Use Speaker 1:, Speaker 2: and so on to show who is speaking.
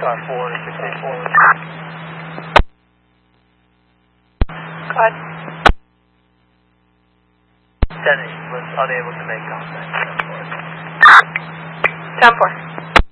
Speaker 1: Car 4 to 684.
Speaker 2: Go ahead.
Speaker 1: Denny was unable to make contact.
Speaker 2: 10-4.